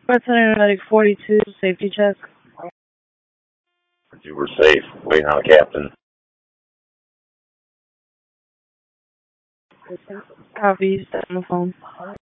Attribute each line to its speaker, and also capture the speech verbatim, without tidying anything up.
Speaker 1: Lieutenant Medic forty-two, safety check.
Speaker 2: You were safe, waiting on the captain.
Speaker 1: Copy, stay on the phone.